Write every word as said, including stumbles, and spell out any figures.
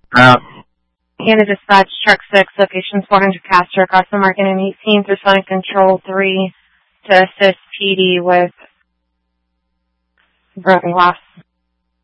Uh, Canada Dispatch, Truck six, locations four hundred Castro, across the market, and eighteen through Sonic Control three to assist P D with broken glass.